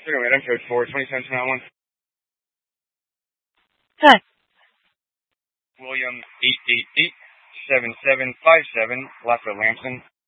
Item code 42721. Hi. William 8887757, Lafayette Lamson.